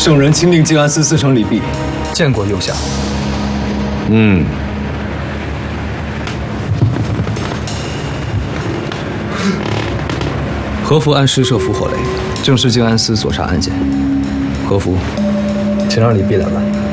圣人钦定静安寺4成礼毕。 见过右相。和服按施设伏火雷，正是静安寺所查案件。和服，请让李弼来办。